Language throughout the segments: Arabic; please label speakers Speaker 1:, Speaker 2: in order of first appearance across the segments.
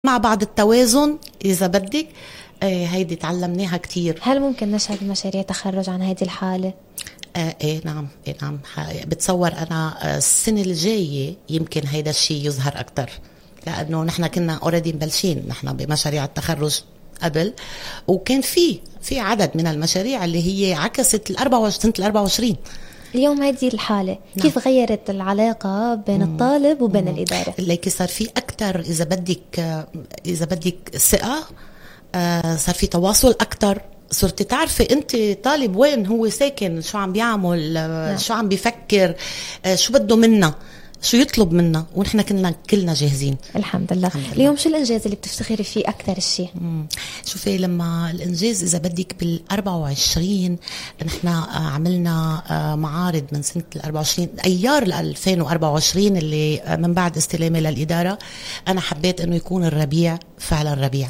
Speaker 1: مع بعض التوازن إذا بدك. هيدي تعلمناها كتير.
Speaker 2: هل ممكن نشهد مشاريع تخرج عن هذه الحالة؟
Speaker 1: نعم. نعم، بتصور أنا السنة الجاية يمكن هيدا الشيء يظهر أكتر، لأنه نحن كنا اوريدي مبلشين نحن بمشاريع التخرج قبل، وكان في عدد من المشاريع اللي هي عكست سنة 24.
Speaker 2: اليوم هذه الحالة
Speaker 1: نعم.
Speaker 2: كيف غيرت العلاقة بين الطالب وبين الإدارة؟
Speaker 1: اللي صار في أكتر إذا بدك ثقة، صار في تواصل أكتر. صرتي تعرفي أنت طالب وين هو ساكن، شو عم بيعمل، شو عم بيفكر، شو بده منا، شو يطلب منا، ونحن كلنا جاهزين
Speaker 2: الحمد لله. اليوم شو الإنجاز اللي بتفتخري فيه أكثر الشيء؟
Speaker 1: شوفي، لما الإنجاز إذا بدك بال24 نحن عملنا معارض من سنة 24 أيار 2024 اللي من بعد استلامي للإدارة. أنا حبيت أنه يكون الربيع فعلا ربيع.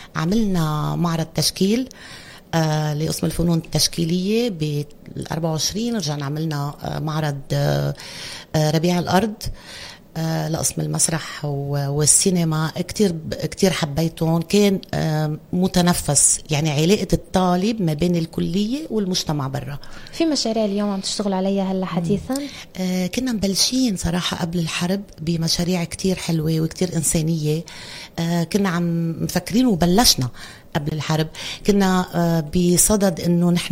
Speaker 1: عملنا معرض تشكيل لقسم الفنون التشكيلية بال24. رجعنا عملنا معرض ربيع الأرض لقسم المسرح والسينما. كتير حبيتهم. كان متنفس، يعني علاقة الطالب ما بين الكلية والمجتمع برا.
Speaker 2: في مشاريع اليوم عم تشتغل عليها هلا حديثا؟
Speaker 1: كنا مبلشين صراحة قبل الحرب بمشاريع كتير حلوة وكتير إنسانية. كنا عم مفكرين وبلشنا قبل الحرب. كنا بصدد انه نحن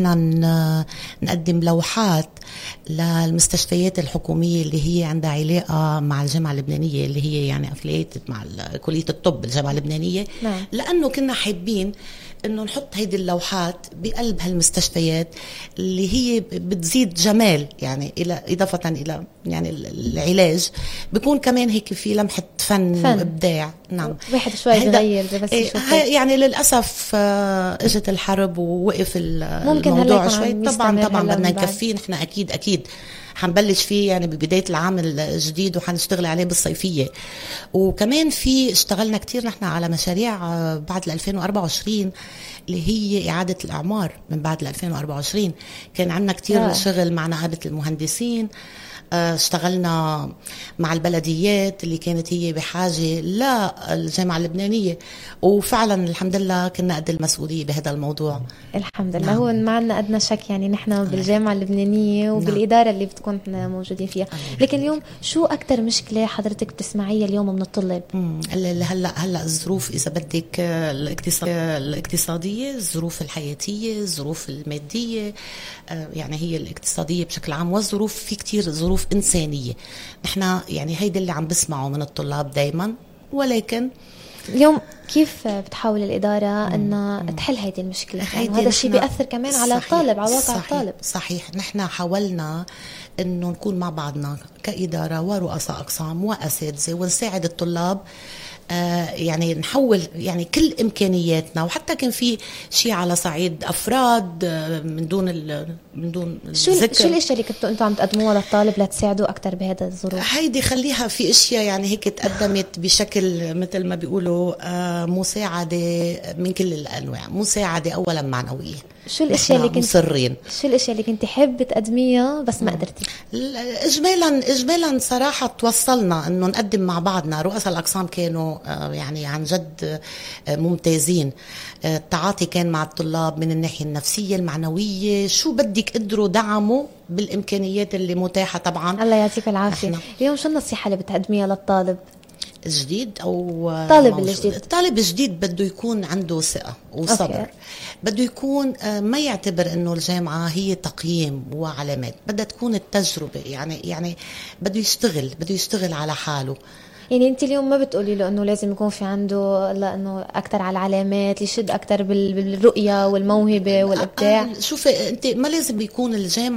Speaker 1: نقدم لوحات للمستشفيات الحكومية اللي هي عندها علاقة مع الجامعة اللبنانية، اللي هي يعني افليتد مع كلية الطب الجامعة اللبنانية.
Speaker 2: نعم.
Speaker 1: لأنه كنا حابين انه نحط هيدي اللوحات بقلب هالمستشفيات اللي هي بتزيد جمال، يعني الى اضافه الى يعني العلاج بيكون كمان هيك في لمحه فن وابداع. نعم،
Speaker 2: واحد شوي بغير بس
Speaker 1: يعني للاسف اجت الحرب ووقف الموضوع شوي. طبعا بدنا نكفيه. نحن اكيد حنبلش فيه يعني ببداية العام الجديد، وحنشتغل عليه بالصيفية. وكمان اشتغلنا كتير نحن على مشاريع بعد 2024 اللي هي إعادة الأعمار. من بعد 2024 كان عندنا كتير شغل مع نقابة المهندسين. اشتغلنا مع البلديات اللي كانت هي بحاجة للجامعة اللبنانية، وفعلا الحمد لله كنا قد المسؤولية بهذا الموضوع.
Speaker 2: الحمد لله. هو ما عندنا أدنى شك، يعني نحن بالجامعة اللبنانية وبالإدارة اللي بتكون احنا موجودين فيها. لكن اليوم شو أكتر مشكلة حضرتك بتسمعيها اليوم من الطلاب؟
Speaker 1: هلا الظروف إذا بدك الاقتصادية، الظروف الحياتية، الظروف المادية، يعني هي الاقتصادية بشكل عام، والظروف في كتير ظروف إنسانية. نحن يعني هيدا اللي عم بسمعه من الطلاب دايما. ولكن
Speaker 2: اليوم كيف بتحاول الإدارة أن تحل هذه المشكلة؟ يعني هذا الشيء بيأثر كمان على الطالب، على واقع الطالب.
Speaker 1: صحيح. نحن حاولنا أنه نكون مع بعضنا كإدارة ورؤساء أقسام وأساتذة ونساعد الطلاب، يعني نحول يعني كل إمكانياتنا. وحتى كان في شيء على صعيد أفراد من دون الذكر.
Speaker 2: شو الاشياء اللي كنتوا انتم عم تقدموها للطالب لتساعدوا اكثر بهذا الظروف؟
Speaker 1: هيدي خليها في اشياء يعني هيك تقدمت بشكل مثل ما بيقولوا مساعده من كل الانواع. مساعده اولا معنويه.
Speaker 2: شو الاشياء اللي
Speaker 1: مصرين؟
Speaker 2: شو الاشياء اللي كنت حابه تقدميها بس ما قدرتي؟
Speaker 1: اجمالا صراحه توصلنا انه نقدم مع بعضنا. رؤساء الاقسام كانوا يعني عن جد ممتازين. التعاطي كان مع الطلاب من الناحيه النفسيه المعنويه، شو بدك قدروا دعموا بالامكانيات اللي متاحه. طبعا
Speaker 2: الله يعطيك العافيه. اليوم شو النصيحه اللي بتقدميها للطالب
Speaker 1: الجديد او
Speaker 2: الطالب
Speaker 1: الجديد؟ بده يكون عنده ثقة وصبر. بده يكون ما يعتبر انه الجامعة هي تقييم وعلامات. بدها تكون التجربة، يعني بده يشتغل على حاله.
Speaker 2: يعني انت اليوم ما بتقولي له انه لازم يكون في عنده انه اكثر على العلامات، يشد اكثر بالرؤيه والموهبه والابداع؟
Speaker 1: شوفي، انت ما لازم يكون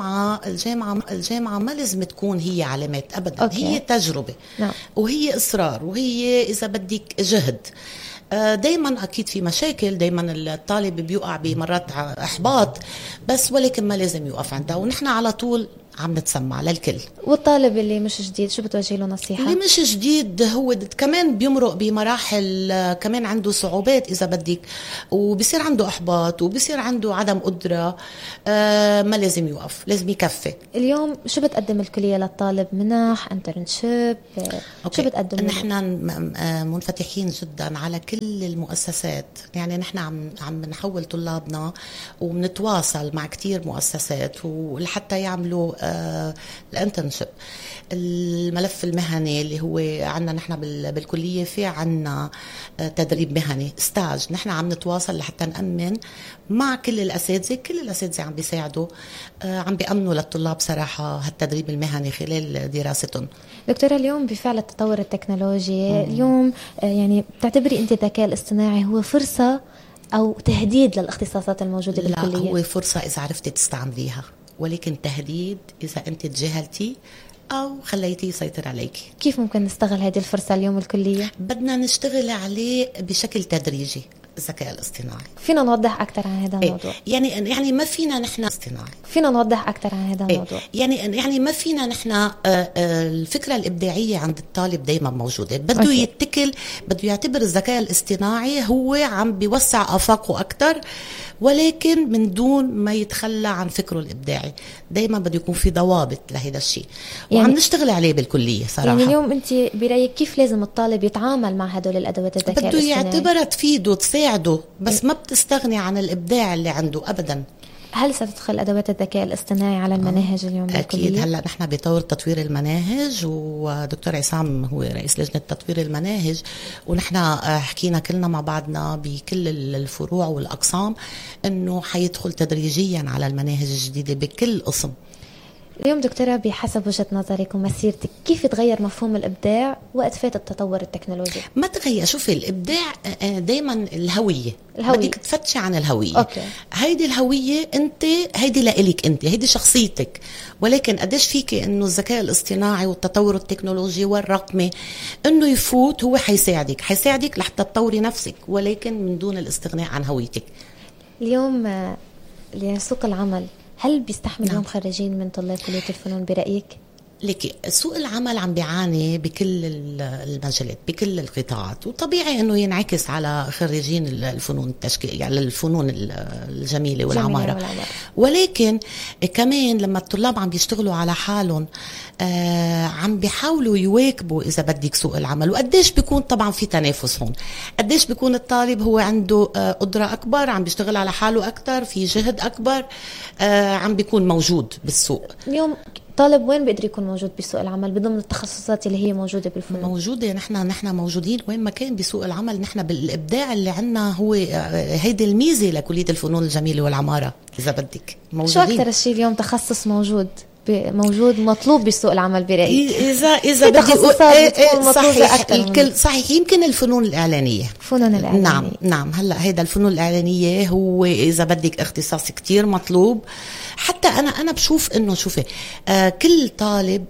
Speaker 1: الجامعه ما لازم تكون هي علامات ابدا. هي تجربه.
Speaker 2: نعم.
Speaker 1: وهي اصرار، وهي اذا بدك جهد. دايما اكيد في مشاكل، دايما الطالب بيوقع بمرات احباط، بس ولكن ما لازم يوقف عندها. ونحن على طول عم نتسمع للكل.
Speaker 2: والطالب اللي مش جديد شو بتوجه له نصيحة؟
Speaker 1: اللي مش جديد هو كمان بيمرق بمراحل، كمان عنده صعوبات إذا بدك، وبصير عنده إحباط وبصير عنده عدم قدرة. ما لازم يوقف، لازم يكفي.
Speaker 2: اليوم شو بتقدم الكلية للطالب؟ منح، انترنشيب، شو بتقدم له؟
Speaker 1: نحن منفتحين جدا على كل المؤسسات، يعني نحن عم نحول طلابنا وبنتواصل مع كتير مؤسسات ولحتى يعملوا الانترنشيب. الملف المهني اللي هو عنا نحن بالكلية، في عنا تدريب مهني ستاج، نحن عم نتواصل لحتى نأمن مع كل الأساتذة عم بيساعدوا، عم بيأمنوا للطلاب صراحة هالتدريب المهني خلال دراستهم.
Speaker 2: دكتورة، اليوم بفعل التطور التكنولوجي اليوم يعني بتعتبري أنت الذكاء الاصطناعي هو فرصة أو تهديد للاختصاصات الموجودة بالكلية؟
Speaker 1: لا، هو فرصة إذا عرفتي تستعمليها، ولكن تهديد إذا أنت تجاهلتي أو خليتيه يسيطر عليك.
Speaker 2: كيف ممكن نستغل هذه الفرصة اليوم الكلية؟
Speaker 1: بدنا نشتغل عليه بشكل تدريجي. الذكاء الاصطناعي
Speaker 2: فينا نوضح أكثر عن هذا الموضوع؟
Speaker 1: يعني ما فينا نحن اصطناعي،
Speaker 2: فينا نوضح أكثر عن هذا الموضوع؟
Speaker 1: يعني ما فينا نحن الفكرة الإبداعية عند الطالب دايما موجودة، بده يتكل، بده يعتبر الذكاء الاصطناعي هو عم بيوسع آفاقه أكثر، ولكن من دون ما يتخلى عن فكره الإبداعي. دايما بده يكون في ضوابط لهذا الشيء، وعم يعني نشتغل عليه بالكلية صراحة.
Speaker 2: يعني اليوم أنت برأيك كيف لازم الطالب يتعامل مع هدول الأدوات الذكاء الاصطناعي؟
Speaker 1: بده يعتبرها تفيده تساعده، بس ما بتستغني عن الإبداع اللي عنده أبدا.
Speaker 2: هل ستدخل أدوات الذكاء الاصطناعي على المناهج اليوم بالكلية؟
Speaker 1: أكيد. هلأ نحن بطور تطوير المناهج، ودكتور عصام هو رئيس لجنة تطوير المناهج، ونحن حكينا كلنا مع بعضنا بكل الفروع والأقسام أنه حيدخل تدريجيا على المناهج الجديدة بكل قسم.
Speaker 2: اليوم دكتورة، بحسب وجهة نظرك ومسيرتك، كيف تغير مفهوم الإبداع وقت فات التطور التكنولوجي؟
Speaker 1: ما تغير. شوفي، الإبداع دايما الهوية. بدك تفتشي عن الهوية.
Speaker 2: أوكي.
Speaker 1: هيدي الهوية أنت، هيدي لإلك أنت، هيدي شخصيتك. ولكن قديش فيك أنه الذكاء الاصطناعي والتطور التكنولوجي والرقمي أنه يفوت، هو حيساعدك لحتى تطوري نفسك، ولكن من دون الاستغناء عن هويتك.
Speaker 2: اليوم لسوق العمل، هل بيستحمل اليوم خريجين من طلاب كلية الفنون برأيك؟
Speaker 1: لكي سوق العمل عم بيعاني بكل المجالات، بكل القطاعات، وطبيعي انه ينعكس على خريجين الفنون التشكيل، يعني الفنون الجميلة والعمارة. ولكن كمان لما الطلاب عم بيشتغلوا على حالهم، عم بيحاولوا يواكبوا إذا بدك سوق العمل. وقديش بيكون طبعا في تنافس هون، قديش بيكون الطالب هو عنده قدرة أكبر، عم بيشتغل على حاله أكتر، في جهد أكبر، عم بيكون موجود بالسوق.
Speaker 2: اليوم طالب وين بيقدر يكون موجود بسوق العمل بضمن التخصصات اللي هي موجودة بالفنون؟
Speaker 1: موجودة. نحن موجودين وين ما كان بسوق العمل. نحن بالإبداع اللي عنا هو هيدي الميزة لكلية الفنون الجميلة والعمارة إذا بدك. موجودين.
Speaker 2: شو أكتر الشيء اليوم تخصص موجود مطلوب بسوق العمل برأيك؟
Speaker 1: إذا بدي
Speaker 2: صحيح
Speaker 1: الكل صحيح. يمكن الفنون الإعلانية. نعم. هلا هيدا الفنون الإعلانية هو إذا بدك اختصاص كتير مطلوب. حتى أنا بشوف إنه شوفي، كل طالب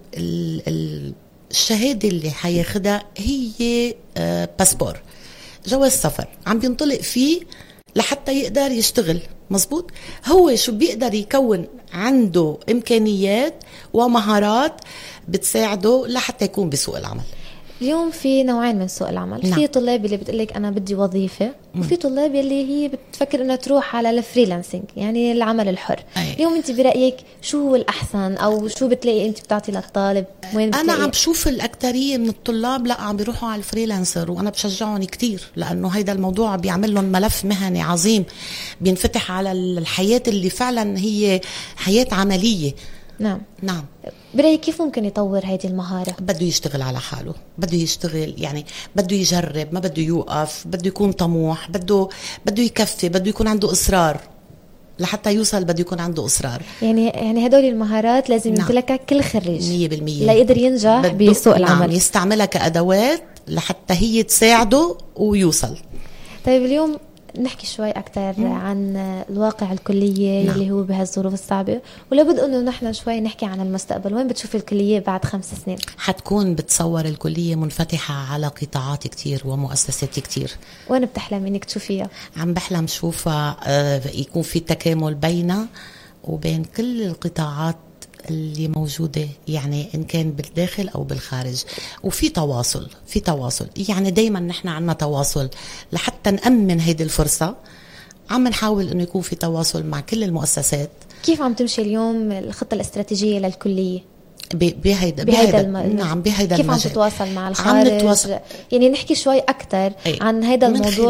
Speaker 1: الشهادة اللي حياخدها هي باسبور، جواز سفر، عم بينطلق فيه لحتى يقدر يشتغل. مزبوط. هو شو بيقدر يكون عنده إمكانيات ومهارات بتساعده لحتى يكون بسوق العمل.
Speaker 2: اليوم في نوعين من سوق العمل. في طلاب اللي بتقلك أنا بدي وظيفة، وفي طلاب اللي هي بتفكر إنها تروح على الفريلانسينج، يعني العمل الحر. اليوم أنت برأيك شو هو الأحسن، أو شو بتلاقي أنت بتعطي للطالب؟ وين
Speaker 1: أنا عم بشوف الأكترية من الطلاب لا عم بيروحوا على الفريلانسر، وأنا بشجعهم كتير، لأنه هيدا الموضوع بيعمل لهم ملف مهني عظيم بينفتح على الحياة اللي فعلا هي حياة عملية. نعم.
Speaker 2: برأيك كيف ممكن يطور هذه المهارة؟
Speaker 1: بده يشتغل على حاله، بده يشتغل، يعني بده يجرب، ما بده يوقف، بده يكون طموح، بده يكفي، بده يكون عنده إصرار لحتى يوصل، بده يكون عنده إصرار.
Speaker 2: يعني هدول المهارات لازم يمتلكها كل خريج
Speaker 1: 100%
Speaker 2: لا يقدر ينجح بسوق العمل.
Speaker 1: يستعملها كأدوات لحتى هي تساعده ويوصل.
Speaker 2: طيب اليوم نحكي شوي أكتر عن الواقع الكلية اللي هو بهالظروف الصعبة، ولابد أنه نحن شوي نحكي عن المستقبل. وين بتشوف الكلية بعد 5 سنين؟
Speaker 1: حتكون بتصور الكلية منفتحة على قطاعات كتير ومؤسسات كتير.
Speaker 2: وين بتحلم إنك تشوفيها؟
Speaker 1: عم بحلم شوفها يكون في تكامل بينها وبين كل القطاعات اللي موجودة، يعني إن كان بالداخل أو بالخارج، وفي تواصل يعني دايما نحن عنا تواصل لحتى نأمن هيدي الفرصة. عم نحاول إنه يكون في تواصل مع كل المؤسسات.
Speaker 2: كيف عم تمشي اليوم الخطة الاستراتيجية للكلية
Speaker 1: بهيدا
Speaker 2: نعم بهيدا كيف
Speaker 1: المجال.
Speaker 2: عم تتواصل مع الخارج؟ يعني نحكي شوي أكتر عن هذا الموضوع